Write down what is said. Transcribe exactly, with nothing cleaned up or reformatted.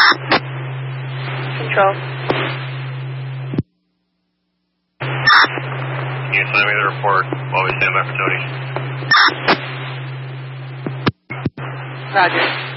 Control. Can you send me the report while we stand by for Tony? Roger.